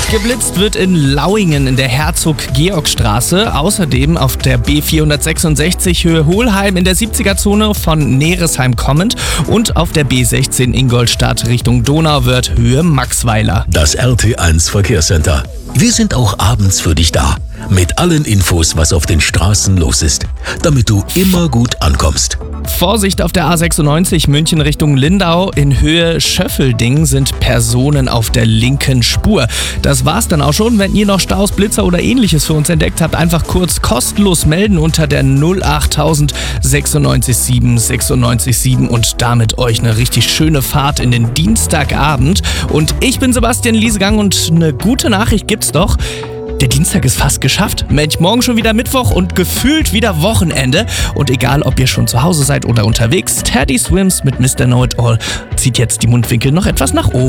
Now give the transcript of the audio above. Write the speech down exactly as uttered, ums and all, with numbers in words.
Geblitzt wird in Lauingen in der Herzog-Georg-Straße. Außerdem auf der B vierhundertsechsundsechzig Höhe Hohlheim in der siebziger-Zone von Neresheim kommend und auf der B sechzehn Ingolstadt Richtung Donauwörth Höhe Maxweiler. Das R T eins Verkehrscenter. Wir sind auch abends für dich da. Mit allen Infos, was auf den Straßen los ist, damit du immer gut ankommst. Vorsicht auf der A sechsundneunzig München Richtung Lindau. In Höhe Schöffelding sind Personen auf der linken Spur. Das war's dann auch schon. Wenn ihr noch Staus, Blitzer oder ähnliches für uns entdeckt habt, einfach kurz kostenlos melden unter der null achttausend sechsundneunzig sieben sechsundneunzig sieben und damit euch eine richtig schöne Fahrt in den Dienstagabend. Und ich bin Sebastian Liesegang und eine gute Nachricht gibt's doch. Der Dienstag ist fast geschafft. Mensch, morgen schon wieder Mittwoch und gefühlt wieder Wochenende. Und egal, ob ihr schon zu Hause seid oder unterwegs, Teddy Swims mit Mister Know-It-All zieht jetzt die Mundwinkel noch etwas nach oben.